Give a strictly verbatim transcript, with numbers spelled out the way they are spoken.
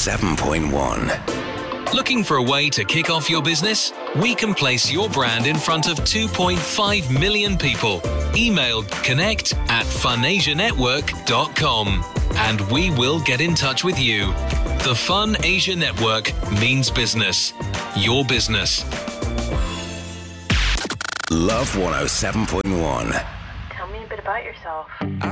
seven point one. Looking for a way to kick off your business? We can place your brand in front of two point five million people. Email connect at funasianetwork dot com and we will get in touch with you. The Fun Asia Network means business. Your business. Love one oh seven point one. Tell me a bit about yourself.